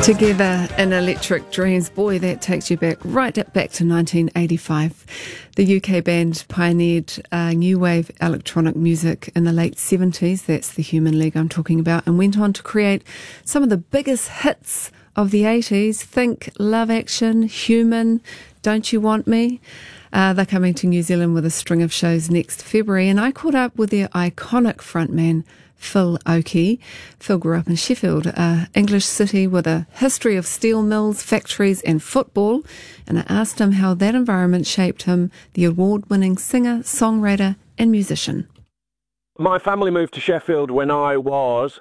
Together in Electric Dreams, boy, that takes you back to 1985. The UK band pioneered new wave electronic music in the late 70s. That's the Human League I'm talking about, and went on to create some of the biggest hits of the 80s. Think Love Action, Human, Don't You Want Me? They're coming to New Zealand with a string of shows next February, and I caught up with their iconic frontman, Phil Oakey. Phil grew up in Sheffield, an English city with a history of steel mills, factories and football, and I asked him how that environment shaped him, the award-winning singer, songwriter and musician. My family moved to Sheffield when I was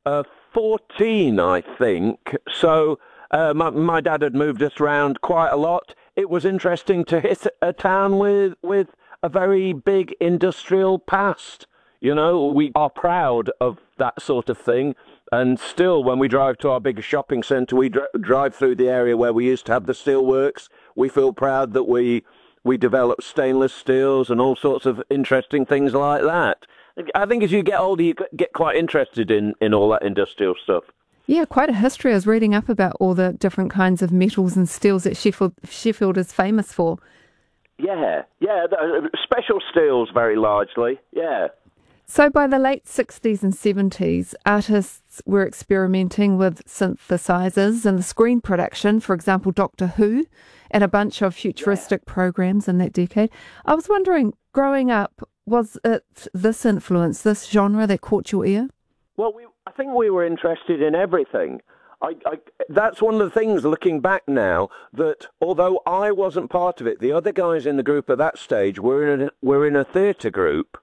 14, I think, so my dad had moved us around quite a lot. It was interesting to hit a town with a very big industrial past. You know, we are proud of that sort of thing, and still when we drive to our biggest shopping centre, we drive through the area where we used to have the steelworks. We feel proud that we develop stainless steels and all sorts of interesting things like that. I think as you get older, you get quite interested in all that industrial stuff. Yeah, quite a history. I was reading up about all the different kinds of metals and steels that Sheffield is famous for. Yeah, special steels very largely, yeah. So by the late 60s and 70s, artists were experimenting with synthesizers and the screen production, for example, Doctor Who, and a bunch of futuristic programs in that decade. I was wondering, growing up, was it this influence, this genre that caught your ear? Well, I think we were interested in everything. That's one of the things, looking back now, that although I wasn't part of it, the other guys in the group at that stage were in a theatre group.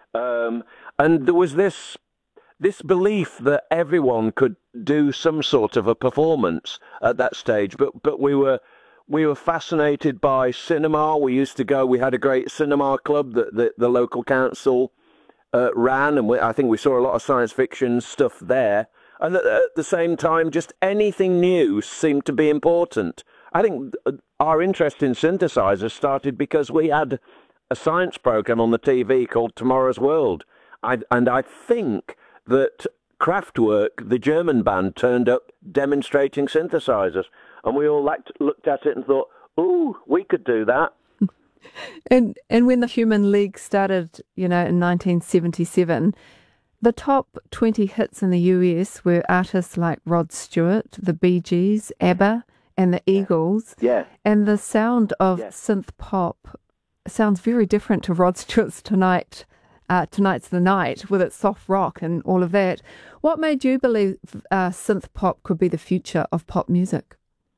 And there was this belief that everyone could do some sort of a performance at that stage, but we were fascinated by cinema. We used to go. We had a great cinema club that the local council ran, and I think we saw a lot of science fiction stuff there. And at the same time, just anything new seemed to be important. I think our interest in synthesizers started because we had a science program on the TV called Tomorrow's World. And I think that Kraftwerk, the German band, turned up demonstrating synthesizers. And we all looked at it and thought, ooh, we could do that. And when the Human League started, in 1977, the top 20 hits in the US were artists like Rod Stewart, the Bee Gees, ABBA, and the Eagles. Yeah. And the sound of synth pop sounds very different to Rod Stewart's Tonight's the Night, with its soft rock and all of that. What made you believe synth pop could be the future of pop music?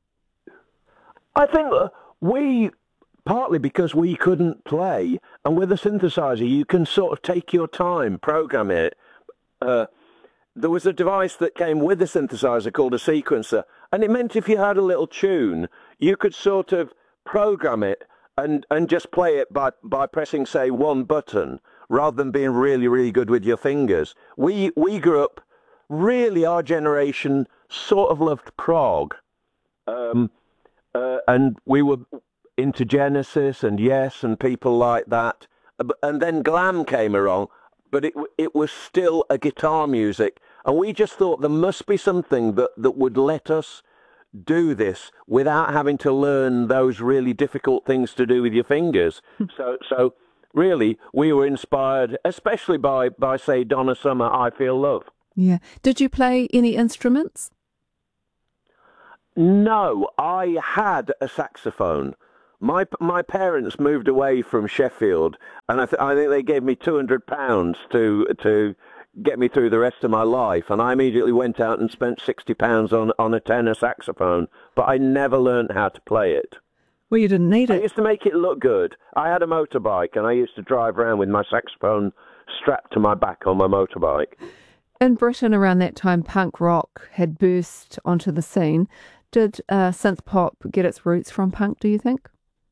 I think partly because we couldn't play, and with a synthesizer you can sort of take your time, program it. There was a device that came with the synthesizer called a sequencer, and it meant if you had a little tune, you could sort of program it and just play it by pressing, say, one button, rather than being really, really good with your fingers. We grew up, really, our generation sort of loved prog. And we were into Genesis and Yes and people like that. And then glam came along, but it was still a guitar music. And we just thought there must be something that would let us do this without having to learn those really difficult things to do with your fingers. So really, we were inspired, especially by say, Donna Summer, I Feel Love. Yeah. Did you play any instruments? No, I had a saxophone. My parents moved away from Sheffield, and I think they gave me £200 to get me through the rest of my life, and I immediately went out and spent £60 on a tenor saxophone, but I never learned how to play it. Well, you didn't need it. I used to make it look good. I had a motorbike, and I used to drive around with my saxophone strapped to my back on my motorbike. In Britain around that time, punk rock had burst onto the scene. Did synth pop get its roots from punk, do you think?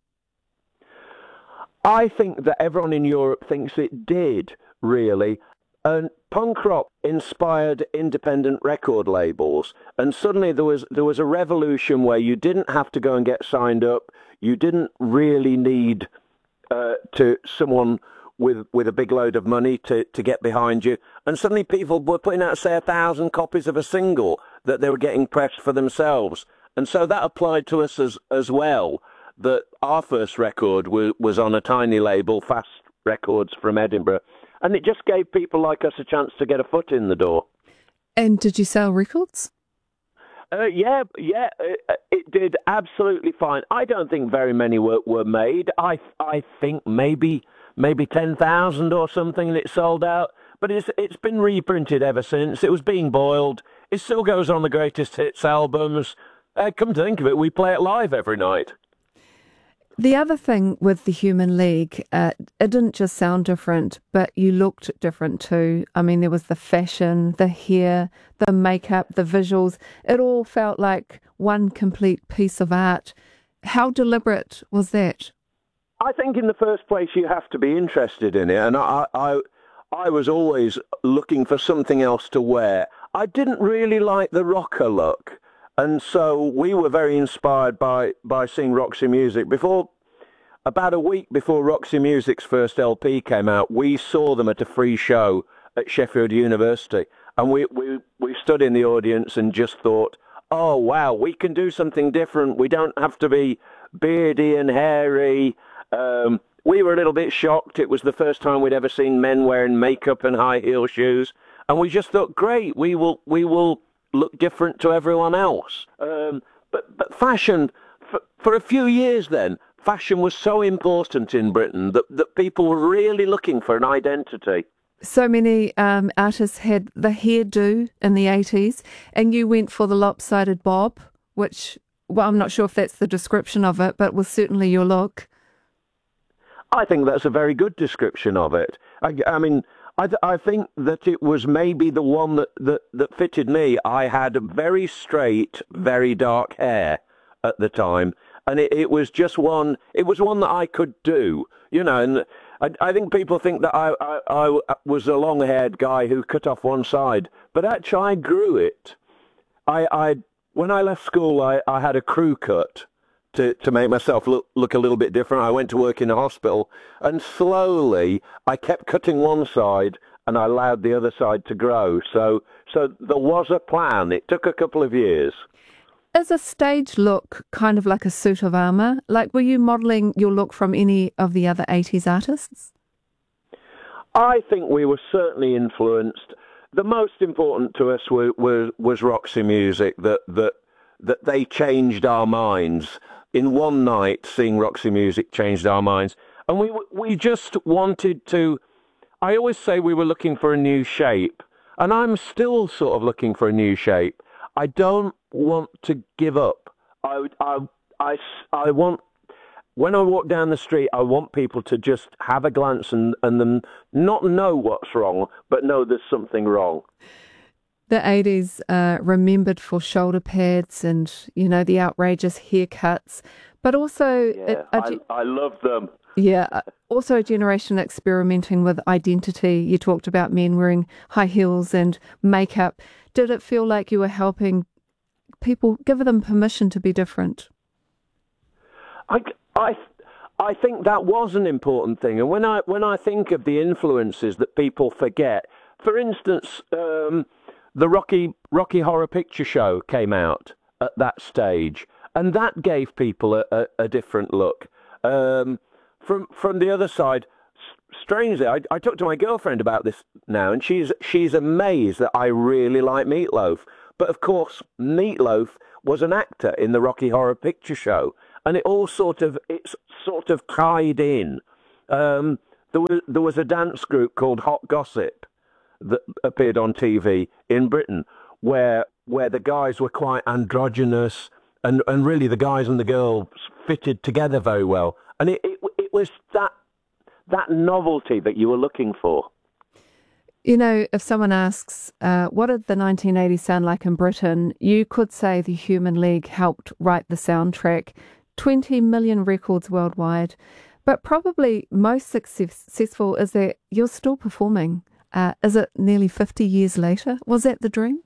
I think that everyone in Europe thinks it did, really. And punk rock inspired independent record labels, and suddenly there was a revolution where you didn't have to go and get signed up. You didn't really need someone with a big load of money to get behind you, and suddenly people were putting out, say, 1,000 copies of a single that they were getting pressed for themselves. And so that applied to us as well, that our first record was on a tiny label, Fast Records from Edinburgh, and it just gave people like us a chance to get a foot in the door. And did you sell records? Yeah, it did absolutely fine. I don't think very many were made. I think maybe 10,000 or something, and it sold out. But it's been reprinted ever since. It was being boiled. It still goes on the greatest hits albums. Come to think of it, we play it live every night. The other thing with the Human League, it didn't just sound different, but you looked different too. I mean, there was the fashion, the hair, the makeup, the visuals. It all felt like one complete piece of art. How deliberate was that? I think in the first place you have to be interested in it, and I was always looking for something else to wear. I didn't really like the rocker look. And so we were very inspired by seeing Roxy Music. About a week before Roxy Music's first LP came out, we saw them at a free show at Sheffield University. And we stood in the audience and just thought, oh, wow, we can do something different. We don't have to be beardy and hairy. We were a little bit shocked. It was the first time we'd ever seen men wearing makeup and high heel shoes. And we just thought, great, we will look different to everyone else. But fashion, for a few years then, fashion was so important in Britain that people were really looking for an identity. So many artists had the hairdo in the 80s, and you went for the lopsided bob, which, well, I'm not sure if that's the description of it, but was certainly your look. I think that's a very good description of it. I mean, I think that it was maybe the one that fitted me. I had very straight, very dark hair at the time, and it was just one. It was one that I could do, you know. And I think people think that I was a long-haired guy who cut off one side, but actually I grew it. When I left school, I had a crew cut to make myself look a little bit different. I went to work in a hospital, and slowly I kept cutting one side, and I allowed the other side to grow. So there was a plan. It took a couple of years. Is a stage look kind of like a suit of armour? Like, were you modelling your look from any of the other 80s artists? I think we were certainly influenced. The most important to us was Roxy Music, that they changed our minds. In one night, seeing Roxy Music changed our minds. And we just wanted to... I always say we were looking for a new shape. And I'm still sort of looking for a new shape. I don't want to give up. I want... When I walk down the street, I want people to just have a glance and them not know what's wrong, but know there's something wrong. The 80s remembered for shoulder pads and, you know, the outrageous haircuts, but also... Yeah, I love them. Yeah, also a generation experimenting with identity. You talked about men wearing high heels and makeup. Did it feel like you were helping people, give them permission to be different? I think that was an important thing. And when I think of the influences that people forget, for instance... the Rocky Horror Picture Show came out at that stage, and that gave people a different look. From the other side, strangely, I talked to my girlfriend about this now, and she's amazed that I really like Meat Loaf. But of course, Meat Loaf was an actor in the Rocky Horror Picture Show, and it's sort of tied in. There was a dance group called Hot Gossip that appeared on TV in Britain, where the guys were quite androgynous, and really the guys and the girls fitted together very well. And it was that novelty that you were looking for. You know, if someone asks, what did the 1980s sound like in Britain, you could say the Human League helped write the soundtrack, 20 million records worldwide. But probably most successful is that you're still performing. Is it nearly 50 years later? Was that the dream?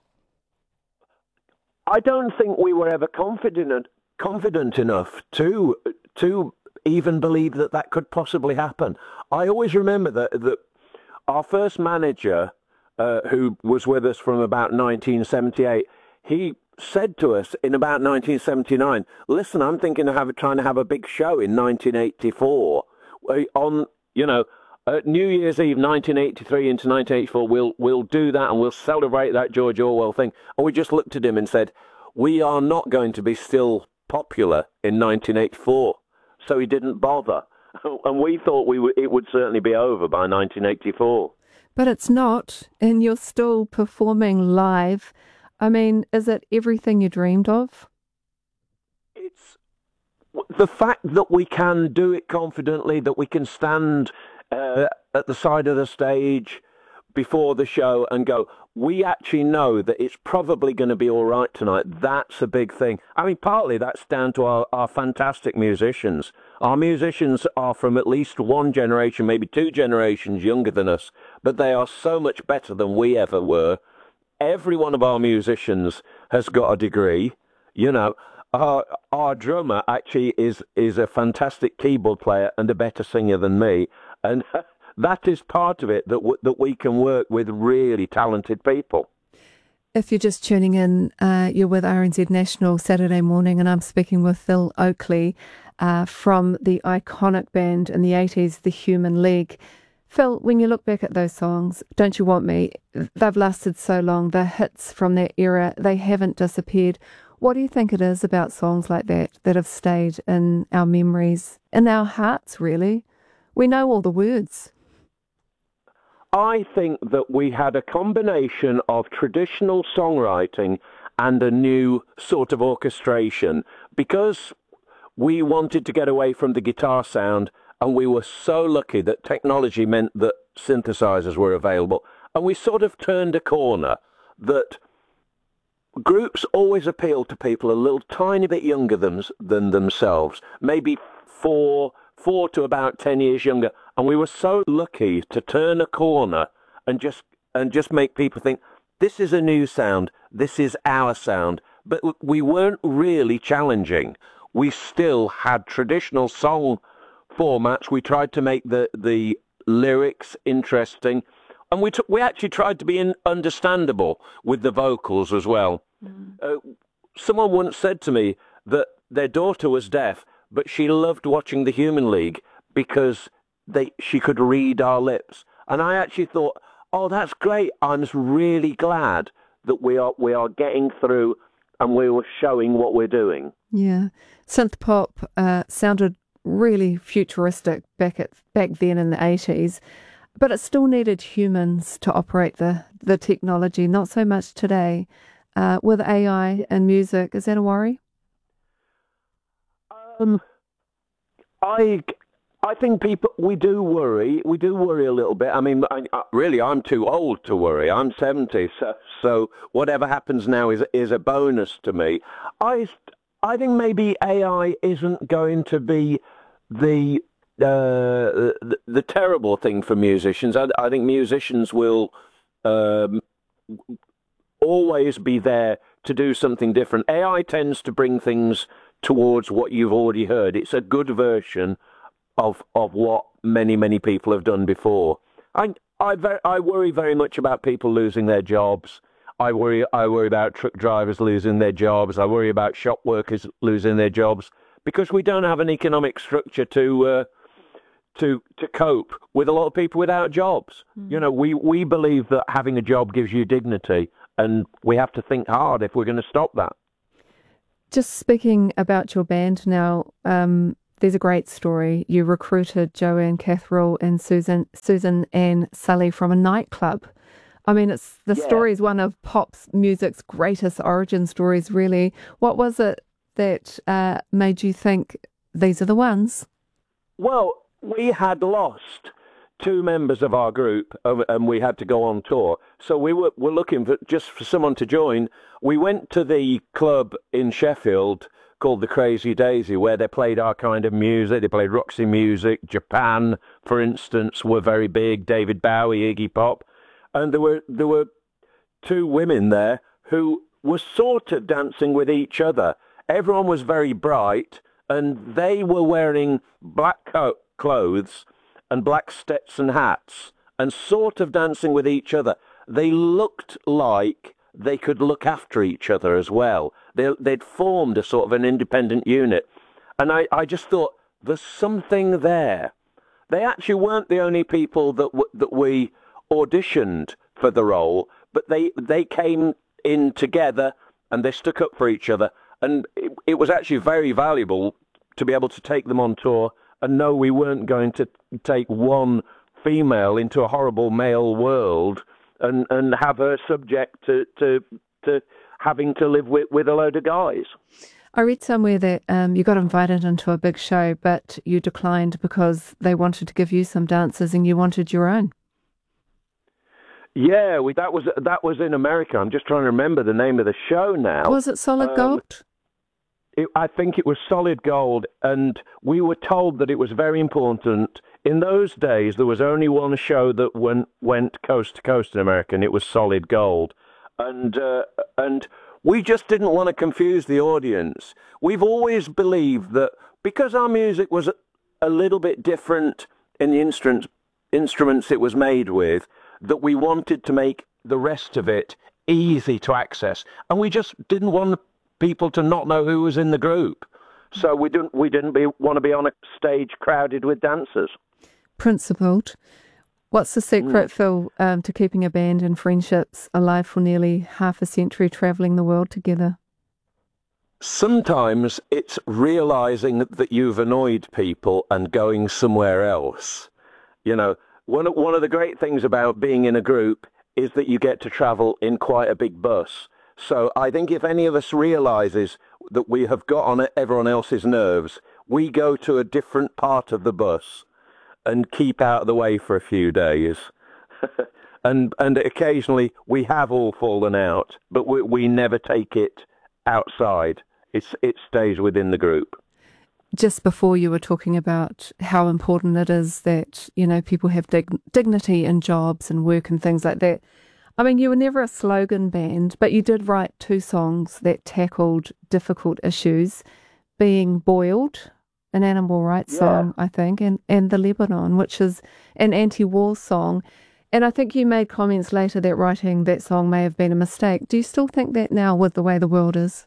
I don't think we were ever confident enough to even believe that that could possibly happen. I always remember that our first manager, who was with us from about 1978, he said to us in about 1979, listen, I'm thinking of trying to have a big show in 1984 on, New Year's Eve 1983 into 1984, we'll do that and we'll celebrate that George Orwell thing. And we just looked at him and said, we are not going to be still popular in 1984. So he didn't bother. And we thought it would certainly be over by 1984. But it's not, and you're still performing live. I mean, is it everything you dreamed of? It's the fact that we can do it confidently, that we can stand at the side of the stage before the show and go, we actually know that it's probably going to be all right tonight. That's a big thing. I mean, partly that's down to our fantastic musicians. Our musicians are from at least one generation, maybe two generations younger than us, but they are so much better than we ever were. Every one of our musicians has got a degree. Our drummer actually is a fantastic keyboard player and a better singer than me. And that is part of it, that we can work with really talented people. If you're just tuning in, you're with RNZ National Saturday morning, and I'm speaking with Phil Oakley from the iconic band in the 80s, The Human League. Phil, when you look back at those songs, Don't You Want Me, they've lasted so long, they're hits from that era, they haven't disappeared. What do you think it is about songs like that have stayed in our memories, in our hearts, really? We know all the words. I think that we had a combination of traditional songwriting and a new sort of orchestration, because we wanted to get away from the guitar sound, and we were so lucky that technology meant that synthesizers were available, and we sort of turned a corner that groups always appeal to people a little tiny bit younger than themselves, maybe four to about 10 years younger, and we were so lucky to turn a corner and just make people think, this is a new sound, this is our sound. But we weren't really challenging. We still had traditional song formats. We tried to make the lyrics interesting, and we actually tried to be understandable with the vocals as well. Someone once said to me that their daughter was deaf, but she loved watching The Human League because she could read our lips. And I actually thought, oh, that's great. I'm just really glad that we are getting through and we were showing what we're doing. Yeah. Synth pop sounded really futuristic back then in the 80s, but it still needed humans to operate the technology, not so much today. With AI and music, is that a worry? I think we do worry a little bit. I mean, I'm too old to worry. I'm 70, so whatever happens now is a bonus to me. I think maybe AI isn't going to be the terrible thing for musicians. I think musicians will always be there to do something different. AI tends to bring things towards what you've already heard. It's a good version of what many people have done before. I worry very much about people losing their jobs. I worry about truck drivers losing their jobs. I worry about shop workers losing their jobs, because we don't have an economic structure to cope with a lot of people without jobs. We believe that having a job gives you dignity, and we have to think hard if we're going to stop that. Just speaking about your band now, there's a great story. You recruited Joanne Catherall and Susan Ann Sully from a nightclub. I mean, the story is one of pop music's greatest origin stories, really. What was it that made you think these are the ones? Well, we had lost two members of our group, and we had to go on tour. So we were looking for someone to join. We went to the club in Sheffield called the Crazy Daisy, where they played our kind of music. They played Roxy Music. Japan, for instance, were very big. David Bowie, Iggy Pop. And there were two women there who were sort of dancing with each other. Everyone was very bright, and they were wearing black clothes and black Stetson hats and sort of dancing with each other. They looked like they could look after each other as well. They'd formed a sort of an independent unit. And I just thought, there's something there. They actually weren't the only people that we auditioned for the role, but they came in together and they stuck up for each other. And it was actually very valuable to be able to take them on tour and know we weren't going to take one female into a horrible male world and have her subject to having to live with a load of guys. I read somewhere that you got invited into a big show, but you declined because they wanted to give you some dances and you wanted your own. Yeah, that was in America. I'm just trying to remember the name of the show now. Was it Solid Gold? I think it was Solid Gold, and we were told that it was very important. In those days, there was only one show that went coast to coast in America, and it was Solid Gold. And we just didn't want to confuse the audience. We've always believed that because our music was a little bit different in the instruments it was made with, that we wanted to make the rest of it easy to access. And we just didn't want people to not know who was in the group. So we didn't want to be on a stage crowded with dancers. Principled. What's the secret, Phil, to keeping a band and friendships alive for nearly half a century, travelling the world together? Sometimes it's realising that you've annoyed people and going somewhere else. You know, one of the great things about being in a group is that you get to travel in quite a big bus. So I think if any of us realises that we have got on everyone else's nerves, we go to a different part of the bus and keep out of the way for a few days. and occasionally we have all fallen out, but we never take it outside. It stays within the group. Just before you were talking about how important it is that, you know, people have dignity in jobs and work and things like that. I mean, you were never a slogan band, but you did write 2 songs that tackled difficult issues, being Boiled, an animal rights song, I think, and The Lebanon, which is an anti-war song. And I think you made comments later that writing that song may have been a mistake. Do you still think that now with the way the world is?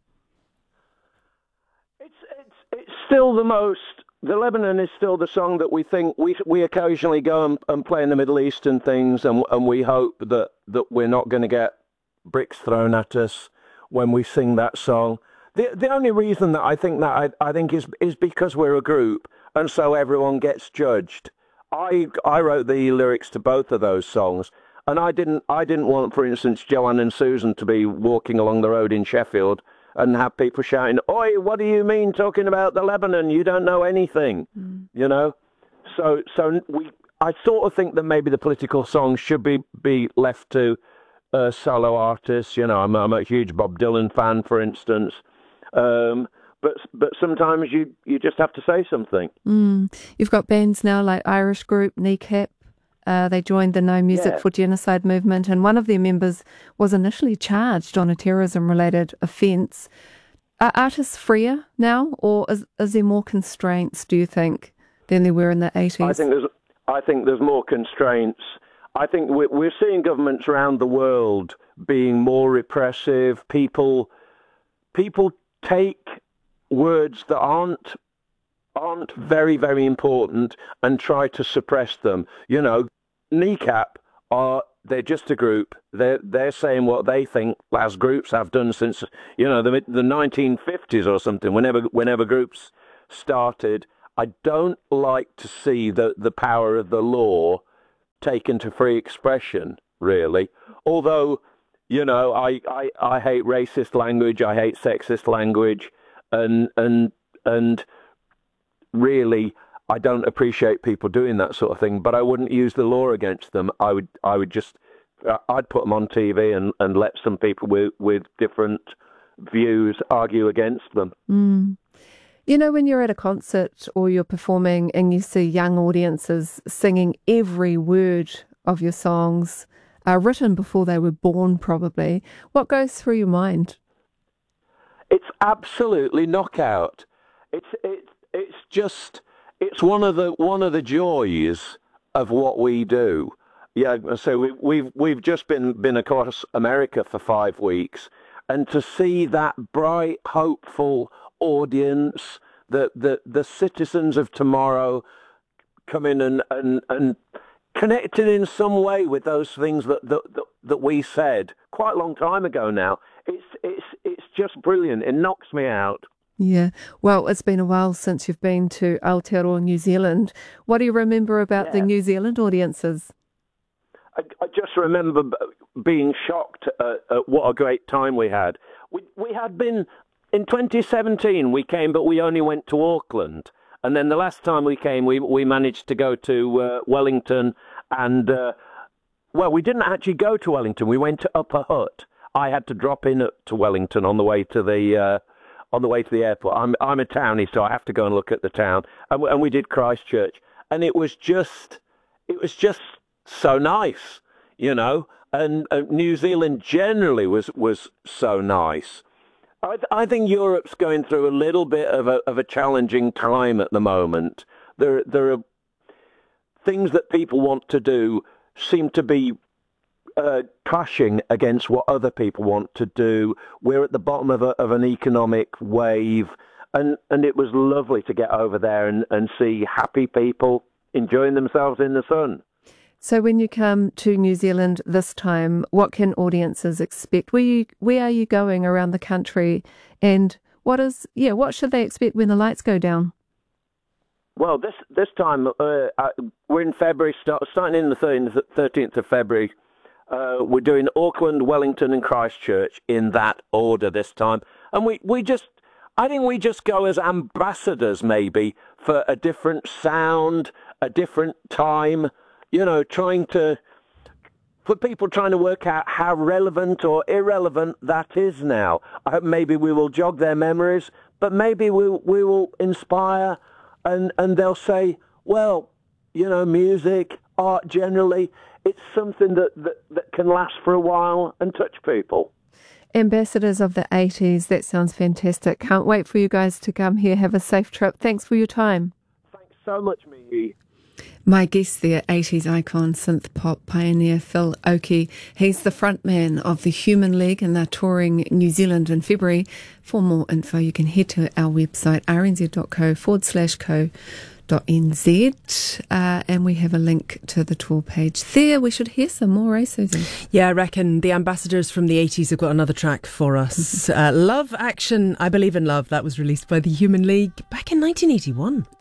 It's still the Lebanon is still the song that we think we occasionally go and play in the Middle East and things, and we hope that we're not going to get bricks thrown at us when we sing that song. The only reason that I think is because we're a group, and so everyone gets judged. I wrote the lyrics to both of those songs, and I didn't want, for instance, Joanne and Susan to be walking along the road in Sheffield and have people shouting, "Oi, what do you mean talking about the Lebanon? You don't know anything," you know. So I sort of think that maybe the political songs should be left to solo artists. You know, I'm a huge Bob Dylan fan, for instance. But sometimes you just have to say something. You've got bands now like Irish group Kneecap. They joined the No Music for Genocide movement, and one of their members was initially charged on a terrorism-related offence. Are artists freer now, or is there more constraints, do you think, than there were in the 80s? I think there's more constraints. I think we're seeing governments around the world being more repressive. People take words that aren't very, very important and try to suppress them. You know, Kneecap they're just a group. They're saying what they think, as groups have done since, you know, the 1950s or something. Whenever groups started, I don't like to see the power of the law taken to free expression, really. Although, you know, I hate racist language, I hate sexist language, and really, I don't appreciate people doing that sort of thing. But I wouldn't use the law against them. I'd put them on TV and let some people with different views argue against them. You know, when you're at a concert or you're performing and you see young audiences singing every word of your songs, written before they were born, probably, what goes through your mind? It's absolutely knockout. It's one of the joys of what we do. Yeah, so we've just been across America for 5 weeks, and to see that bright, hopeful audience, the citizens of tomorrow, come in and connected in some way with those things that we said quite a long time ago now. It's just brilliant. It knocks me out. Yeah. Well, it's been a while since you've been to Aotearoa, New Zealand. What do you remember about the New Zealand audiences? I just remember being shocked at what a great time we had. We had been, in 2017 we came, but we only went to Auckland. And then the last time we came, we managed to go to Wellington, and we didn't actually go to Wellington. We went to Upper Hutt. I had to drop in to Wellington on the way to the airport. I'm a townie, so I have to go and look at the town. And we did Christchurch, and it was just so nice, you know. And New Zealand generally was so nice. I think Europe's going through a little bit of a challenging time at the moment. There are things that people want to do seem to be clashing against what other people want to do. We're at the bottom of an economic wave, and it was lovely to get over there and see happy people enjoying themselves in the sun. So when you come to New Zealand this time, what can audiences expect? Where are you going around the country, and what should they expect when the lights go down? Well, this time we're in February, starting in the 13th of February. We're doing Auckland, Wellington, and Christchurch in that order this time, and I think we just go as ambassadors maybe for a different sound, a different time. You know, for people trying to work out how relevant or irrelevant that is now. I hope maybe we will jog their memories, but maybe we will inspire, and they'll say, well, you know, music, art generally, it's something that can last for a while and touch people. Ambassadors of the 80s, that sounds fantastic. Can't wait for you guys to come here. Have a safe trip. Thanks for your time. Thanks so much, Miggy. My guest there, 80s icon, synth pop pioneer Phil Oakey. He's the frontman of the Human League, and they're touring New Zealand in February. For more info, you can head to our website, rnz.co.nz, and we have a link to the tour page there. We should hear some more, eh, Susan? Yeah, I reckon the ambassadors from the 80s have got another track for us. Love Action, I Believe in Love. That was released by the Human League back in 1981.